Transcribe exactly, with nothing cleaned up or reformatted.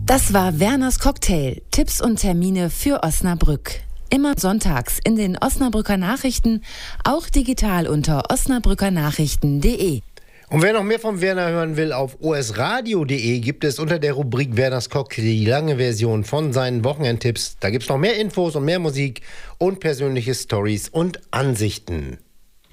Das war Werners Cocktail. Tipps und Termine für Osnabrück. Immer sonntags in den Osnabrücker Nachrichten, auch digital unter osnabrückernachrichten punkt de. Und wer noch mehr von Werner hören will, auf osradio punkt de gibt es unter der Rubrik Werners Cocktail die lange Version von seinen Wochenendtipps. Da gibt es noch mehr Infos und mehr Musik und persönliche Stories und Ansichten.